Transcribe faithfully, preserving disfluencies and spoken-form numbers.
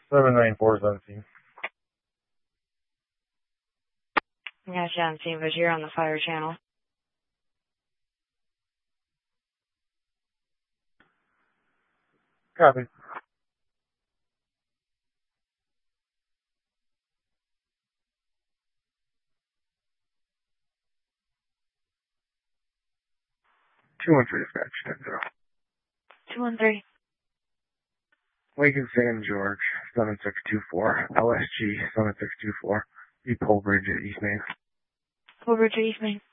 seven nine four seventeen. Yeah, John Steve, but you're on the fire channel. Copy. two one three dispatch, ten zero. two one three. Lincoln San George, seven six two four. L S G, seven six two four. The Pole Bridge at East Main. Pole Bridge at East Main.